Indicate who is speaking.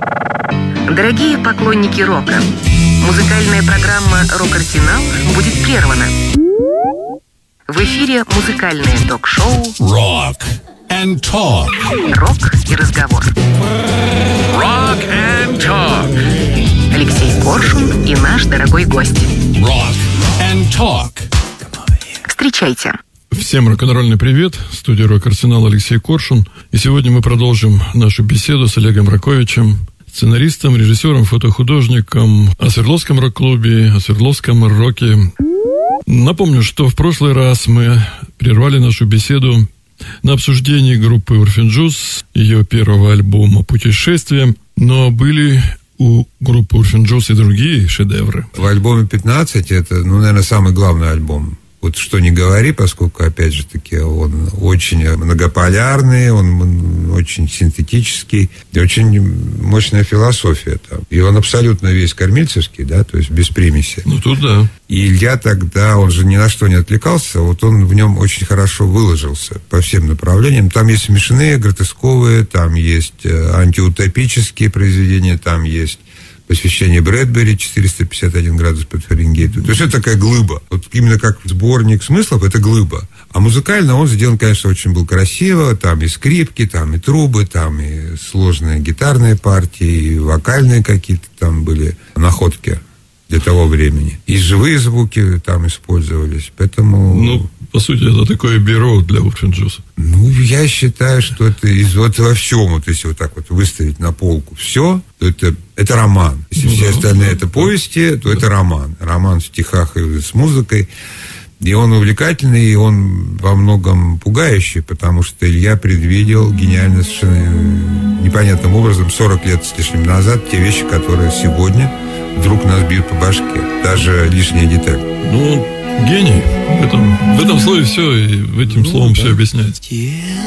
Speaker 1: Дорогие поклонники рока, музыкальная программа «Рок-Арсенал» будет прервана. В эфире музыкальное ток-шоу
Speaker 2: Rock and Talk.
Speaker 1: «Рок и разговор».
Speaker 2: Rock and Talk.
Speaker 1: Алексей Коршун и наш дорогой гость.
Speaker 2: Rock and Talk.
Speaker 1: Встречайте.
Speaker 3: Всем рок-н-ролльный привет. В студии «Рок-Арсенал» Алексей Коршун. И сегодня мы продолжим нашу беседу с Олегом Раковичем, сценаристом, режиссером, фотохудожником о Свердловском рок-клубе, о Свердловском роке. Напомню, что в прошлый раз мы прервали нашу беседу на обсуждении группы Orphan Juice, ее первого альбома «Путешествие», но были у группы Orphan Juice и другие шедевры.
Speaker 4: В альбоме 15 это, наверное, самый главный альбом. Вот что не говори, поскольку, опять же таки, он очень многополярный, он очень синтетический, и очень мощная философия там. И он абсолютно весь кормильцевский, да, то есть без примеси.
Speaker 3: Ну, тут да.
Speaker 4: И Илья тогда, он же ни на что не отвлекался, вот он в нем очень хорошо выложился по всем направлениям. Там есть смешные, гротесковые, там есть антиутопические произведения, там есть посвящение Брэдбери, 451 градус по Фаренгейту. То есть это такая глыба. Вот именно как сборник смыслов, это глыба. А музыкально он сделан, конечно, очень был красиво. Там и скрипки, там и трубы, там и сложные гитарные партии, и вокальные какие-то там были находки для того времени. И живые звуки там использовались. Поэтому...
Speaker 3: Ну, по сути, это такое бюро для Orphan Juice.
Speaker 4: Ну, я считаю, что это вот во всем, вот если вот так вот выставить на полку все, то это роман. Если все остальные это повести, то это роман. Роман в стихах и с музыкой. И он увлекательный, и он во многом пугающий, потому что Илья предвидел гениально, совершенно непонятным образом 40 лет с лишним назад те вещи, которые сегодня вдруг нас бьют по башке. Даже лишняя деталь.
Speaker 3: Ну, гений. В этом слове все, и этим словом все объясняется.